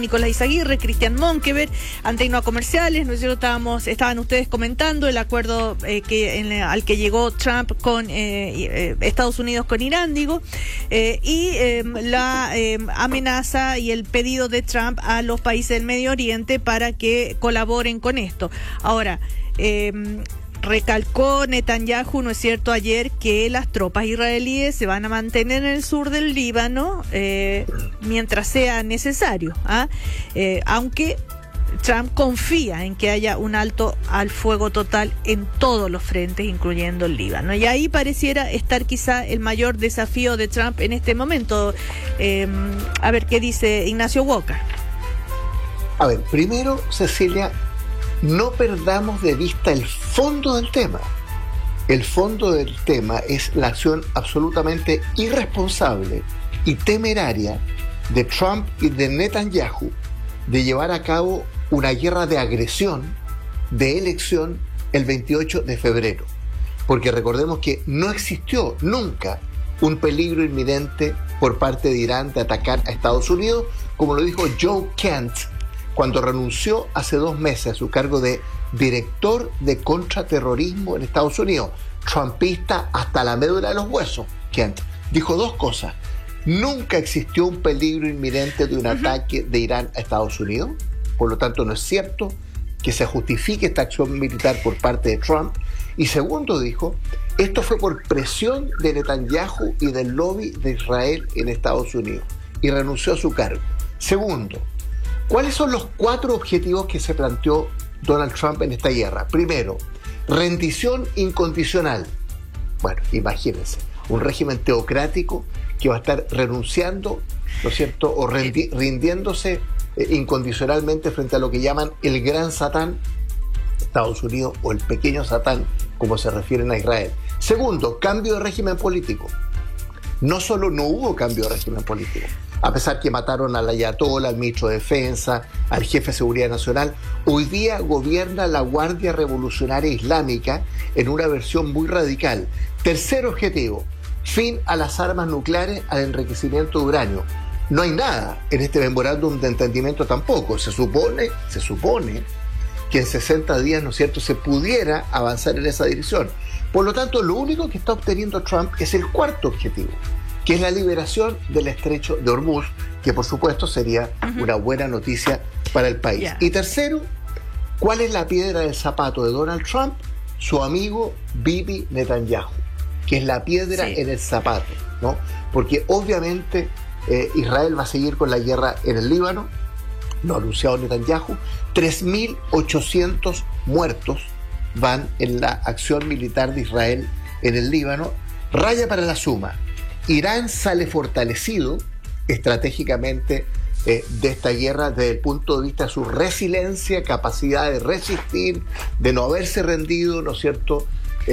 Nicolás Izaguirre, Cristian Monkever, ante Innova Comerciales, ¿no es cierto? Estaban ustedes comentando el acuerdo al que llegó Trump con Estados Unidos con Irán, y la amenaza y el pedido de Trump a los países del Medio Oriente para que colaboren con esto. Ahora, recalcó Netanyahu, ¿no es cierto?, ayer que las tropas israelíes se van a mantener en el sur del Líbano mientras sea necesario, aunque Trump confía en que haya un alto al fuego total en todos los frentes, incluyendo el Líbano. Y ahí pareciera estar quizá el mayor desafío de Trump en este momento. A ver qué dice Ignacio Walker. A ver, primero, Cecilia, no perdamos de vista el fondo del tema. El fondo del tema es la acción absolutamente irresponsable y temeraria de Trump y de Netanyahu de llevar a cabo una guerra de agresión, de elección, el 28 de febrero. Porque recordemos que no existió nunca un peligro inminente por parte de Irán de atacar a Estados Unidos, como lo dijo Joe Kent cuando renunció hace 2 meses a su cargo de director de contraterrorismo en Estados Unidos, trumpista hasta la médula de los huesos. Kent dijo 2 cosas: nunca existió un peligro inminente de un ataque de Irán a Estados Unidos, por lo tanto no es cierto que se justifique esta acción militar por parte de Trump, y segundo, dijo, esto fue por presión de Netanyahu y del lobby de Israel en Estados Unidos, y renunció a su cargo. Segundo, ¿cuáles son los 4 objetivos que se planteó Donald Trump en esta guerra? Primero, rendición incondicional. Bueno, imagínense, un régimen teocrático que va a estar renunciando, ¿no es cierto?, o rindiéndose incondicionalmente frente a lo que llaman el gran Satán, Estados Unidos, o el pequeño Satán, como se refieren a Israel. Segundo, cambio de régimen político. No solo no hubo cambio de régimen político, a pesar que mataron al ayatolá, al ministro de Defensa, al jefe de Seguridad Nacional, hoy día gobierna la Guardia Revolucionaria Islámica en una versión muy radical. Tercer objetivo, fin a las armas nucleares, al enriquecimiento de uranio. No hay nada en este memorándum de entendimiento tampoco. Se supone que en 60 días, ¿no es cierto?, se pudiera avanzar en esa dirección. Por lo tanto, lo único que está obteniendo Trump es el 4º objetivo, que es la liberación del estrecho de Hormuz, que por supuesto sería una buena noticia para el país. Y tercero, ¿cuál es la piedra del zapato de Donald Trump? Su amigo Bibi Netanyahu, que es la piedra en el zapato, ¿no? Porque obviamente Israel va a seguir con la guerra en el Líbano, lo ha anunciado Netanyahu, 3.800 muertos van en la acción militar de Israel en el Líbano. Raya para la suma, Irán sale fortalecido estratégicamente de esta guerra desde el punto de vista de su resiliencia, capacidad de resistir, de no haberse rendido, ¿no es cierto?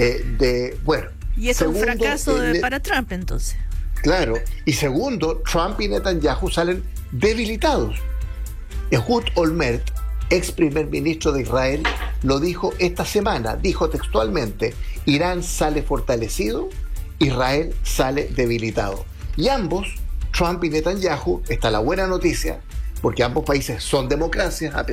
Y es un fracaso para Trump, entonces. Claro. Y segundo, Trump y Netanyahu salen debilitados. Ehud Olmert, ex primer ministro de Israel, lo dijo esta semana, dijo textualmente: Irán sale fortalecido, Israel sale debilitado. Y ambos, Trump y Netanyahu, está la buena noticia, porque ambos países son democracias,